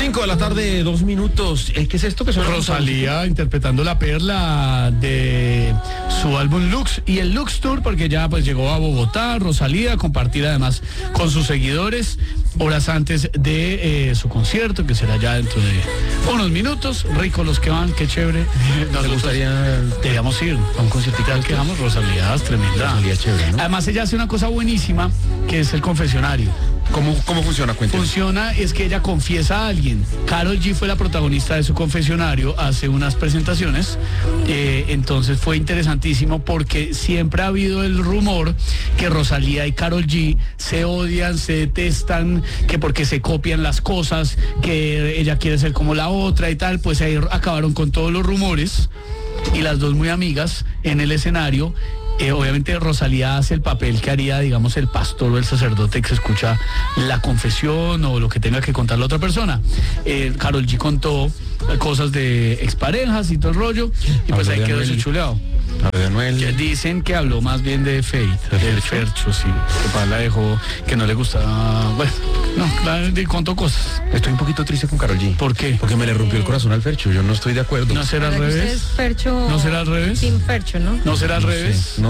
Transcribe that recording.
5 de la tarde, 2 minutos. ¿Qué es esto que suena? Rosalía interpretando La Perla de su álbum Lux y el Lux Tour, porque ya pues llegó a Bogotá, Rosalía, a compartir además con sus seguidores horas antes de su concierto, que será ya dentro de unos minutos. Ricos los que van, qué chévere. Nos gustaría... Deberíamos ir a un conciertito al que vamos. Rosalía es tremenda. Rosalía chévere, ¿no? Además ella hace una cosa buenísima, que es el confesionario. ¿Cómo funciona? Cuéntame. Funciona es que ella confiesa a alguien. Karol G fue la protagonista de su confesionario hace unas presentaciones. Entonces fue interesantísimo porque siempre ha habido el rumor que Rosalía y Karol G se odian, se detestan, que porque se copian las cosas, que ella quiere ser como la otra y tal. Pues ahí acabaron con todos los rumores y las dos muy amigas en el escenario. Obviamente Rosalía hace el papel que haría, digamos, el pastor o el sacerdote que se escucha la confesión o lo que tenga que contar la otra persona. Karol G contó cosas de exparejas y todo el rollo, y pues ahí quedó ese chuleado. Dicen que habló más bien de Faith, del Fercho, sí. Que papá la dejó, que no le gustaba. Bueno, no, contó cosas. Estoy un poquito triste con Karol G. ¿Por qué? Porque me le rompió el corazón al Fercho. Yo no estoy de acuerdo. ¿No será al revés? Fercho, ¿No será al revés? Team Fercho, ¿no? ¿No será al revés? No